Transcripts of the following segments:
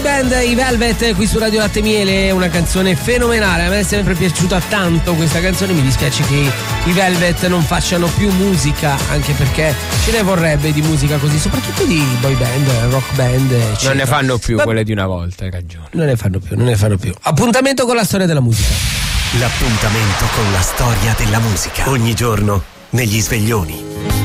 band i Velvet qui su Radio Latte Miele, una canzone fenomenale. A me è sempre piaciuta tanto questa canzone, mi dispiace che i Velvet non facciano più musica, anche perché ce ne vorrebbe di musica così, soprattutto di boy band, rock band, eccetera. Non ne fanno più quelle di una volta, hai ragione. Non ne fanno più. Appuntamento con la storia della musica. L'appuntamento con la storia della musica. Ogni giorno negli sveglioni.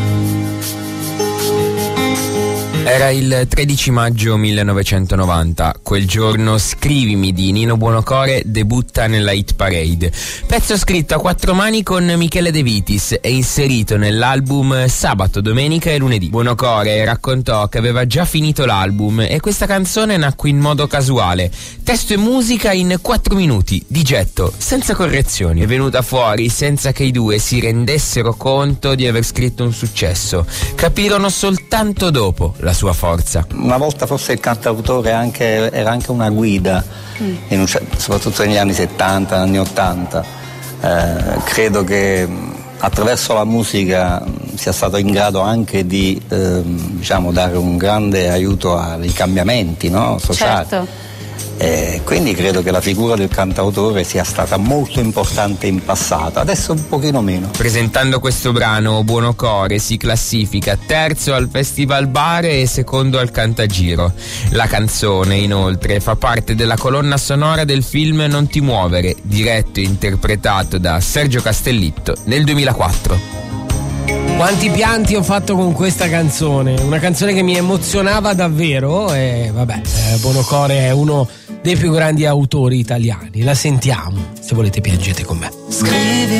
Era il 13 maggio 1990, quel giorno Scrivimi di Nino Buonocore debutta nella hit parade. Pezzo scritto a quattro mani con Michele De Vitis e inserito nell'album Sabato, Domenica e Lunedì. Buonocore raccontò che aveva già finito l'album e questa canzone nacque in modo casuale, testo e musica in 4 minuti, di getto, senza correzioni. È venuta fuori senza che i due si rendessero conto di aver scritto un successo. Capirono soltanto dopo la sua forza. Una volta forse il cantautore era anche una guida, soprattutto negli anni 70, anni 80. Credo che attraverso la musica sia stato in grado anche di dare un grande aiuto ai cambiamenti, no? Sociali. Certo. Quindi credo che la figura del cantautore sia stata molto importante in passato, adesso un pochino meno. Presentando questo brano, Buonocore si classifica terzo al Festival Bare e secondo al Cantagiro. La canzone, inoltre, fa parte della colonna sonora del film Non ti muovere, diretto e interpretato da Sergio Castellitto nel 2004. Quanti pianti ho fatto con questa canzone, una canzone che mi emozionava davvero e Buonocore è uno dei più grandi autori italiani, la sentiamo, se volete piangete con me. Scrivimi